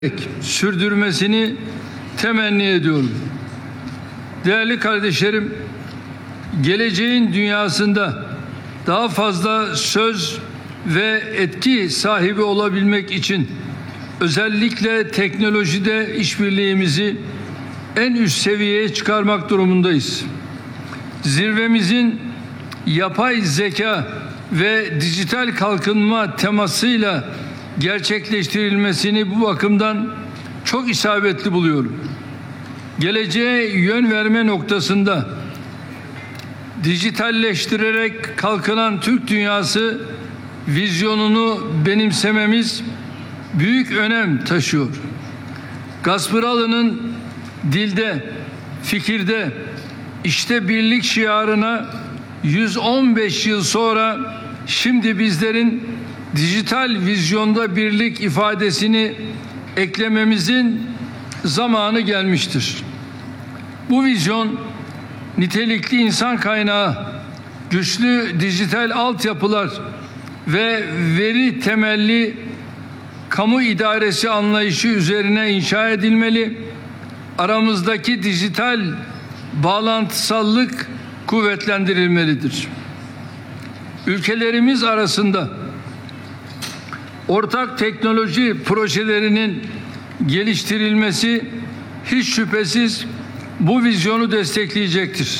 sürdürmesini temenni ediyorum. Değerli kardeşlerim, geleceğin dünyasında daha fazla söz ve etki sahibi olabilmek için özellikle teknolojide işbirliğimizi en üst seviyeye çıkarmak durumundayız. Zirvemizin yapay zeka ve dijital kalkınma temasıyla gerçekleştirilmesini bu bakımdan çok isabetli buluyorum. Geleceğe yön verme noktasında dijitalleştirerek kalkınan Türk dünyası vizyonunu benimsememiz büyük önem taşıyor. Gaspıralı'nın dilde, fikirde, işte birlik şiarına 115 yıl sonra şimdi bizlerin dijital vizyonda birlik ifadesini eklememizin zamanı gelmiştir. Bu vizyon nitelikli insan kaynağı, güçlü dijital altyapılar ve veri temelli kamu idaresi anlayışı üzerine inşa edilmeli. Aramızdaki dijital bağlantısallık kuvvetlendirilmelidir. Ülkelerimiz arasında ortak teknoloji projelerinin geliştirilmesi hiç şüphesiz bu vizyonu destekleyecektir.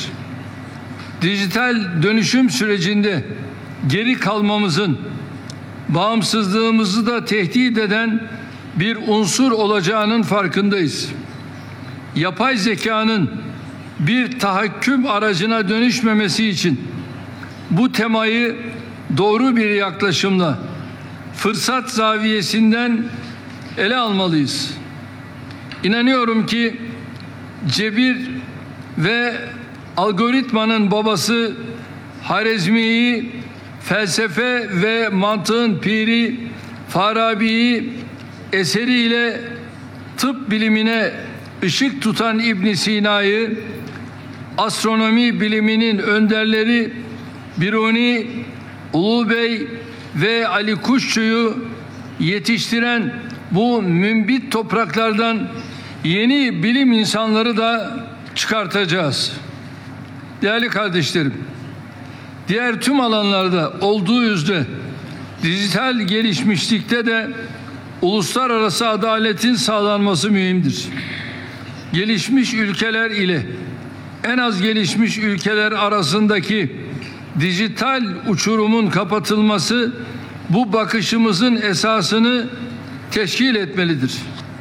Dijital dönüşüm sürecinde geri kalmamızın bağımsızlığımızı da tehdit eden bir unsur olacağının farkındayız. Yapay zekanın bir tahakküm aracına dönüşmemesi için bu temayı doğru bir yaklaşımla fırsat zaviyesinden ele almalıyız. İnanıyorum ki cebir ve algoritmanın babası Harizmi'yi, felsefe ve mantığın piri Farabi'yi eseriyle tıp bilimine ışık tutan İbn Sina'yı, astronomi biliminin önderleri Biruni, Ulubey ve Ali Kuşçu'yu yetiştiren bu mümbit topraklardan yeni bilim insanları da çıkartacağız. Değerli kardeşlerim, diğer tüm alanlarda olduğu üzere dijital gelişmişlikte de uluslararası adaletin sağlanması mühimdir. Gelişmiş ülkeler ile en az gelişmiş ülkeler arasındaki dijital uçurumun kapatılması bu bakışımızın esasını teşkil etmelidir.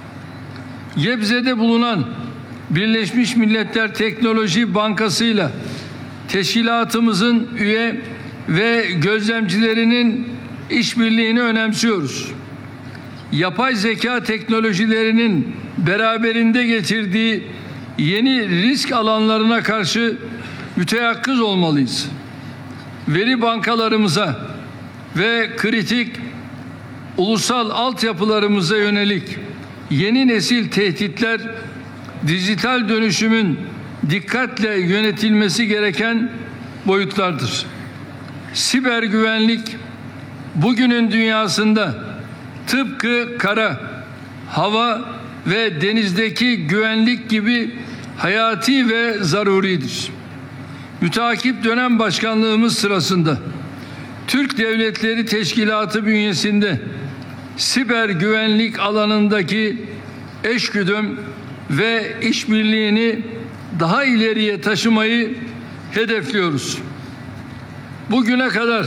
Gebze'de bulunan Birleşmiş Milletler Teknoloji Bankası'yla teşkilatımızın üye ve gözlemcilerinin işbirliğini önemsiyoruz. Yapay zeka teknolojilerinin beraberinde getirdiği yeni risk alanlarına karşı müteyakkız olmalıyız. Veri bankalarımıza ve kritik ulusal altyapılarımıza yönelik yeni nesil tehditler dijital dönüşümün dikkatle yönetilmesi gereken boyutlardır. Siber güvenlik bugünün dünyasında tıpkı kara, hava ve denizdeki güvenlik gibi hayati ve zaruridir. Müteakip dönem başkanlığımız sırasında Türk Devletleri Teşkilatı bünyesinde siber güvenlik alanındaki eşgüdüm ve işbirliğini daha ileriye taşımayı hedefliyoruz. Bugüne kadar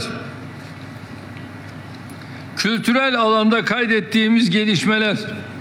kültürel alanda kaydettiğimiz gelişmeler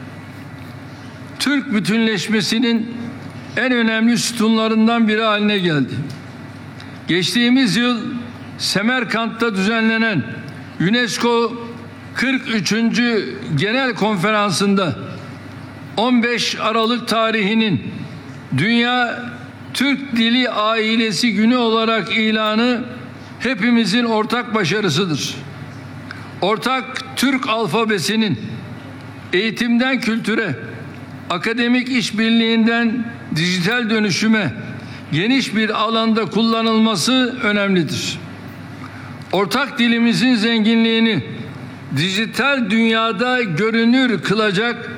Türk bütünleşmesinin en önemli sütunlarından biri haline geldi. Geçtiğimiz yıl Semerkant'ta düzenlenen UNESCO 43. Genel Konferansı'nda 15 Aralık tarihinin Dünya Türk Dili Ailesi Günü olarak ilanı hepimizin ortak başarısıdır. Ortak Türk alfabesinin eğitimden kültüre, akademik işbirliğinden dijital dönüşüme geniş bir alanda kullanılması önemlidir. Ortak dilimizin zenginliğini dijital dünyada görünür kılacak